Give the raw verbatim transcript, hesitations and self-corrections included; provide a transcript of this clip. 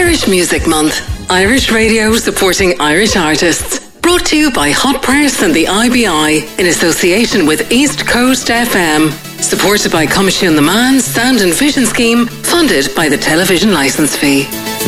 Irish Music Month. Irish Radio supporting Irish artists. Brought to you by Hot Press and the I B I in association with East Coast F M. Supported by Coimisiún na Meán Sound and Vision Scheme, funded by the Television Licence Fee.